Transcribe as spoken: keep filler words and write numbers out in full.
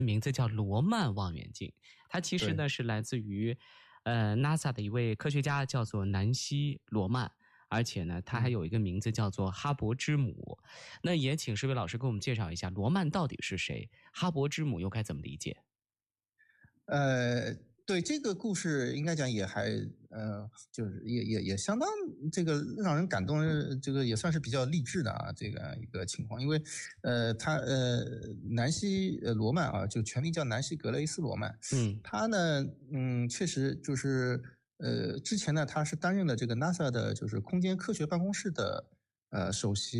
名字叫罗曼望远镜，它其实呢是来自于呃 NASA 的一位科学家，叫做南希·罗曼，而且呢他还有一个名字叫做哈勃之母。那也请施伟老师给我们介绍一下罗曼到底是谁，哈勃之母又该怎么理解？ 呃，对，这个故事应该讲也还呃，就是也也也相当这个让人感动，这个也算是比较励志的啊，这个一个情况。因为呃，他呃，南希呃罗曼啊，就全名叫南希格雷斯罗曼， 嗯， 他呢，嗯，确实就是呃，之前呢，他是担任了这个 NASA 的就是空间科学办公室的呃首席